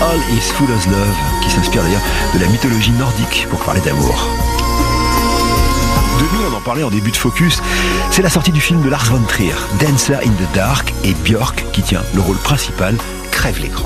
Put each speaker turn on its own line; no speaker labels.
All is Full of Love, qui s'inspire d'ailleurs de la mythologie nordique pour parler d'amour. 2000, on en parlait en début de Focus, c'est la sortie du film de Lars von Trier, Dancer in the Dark, et Björk, qui tient le rôle principal, crève l'écran.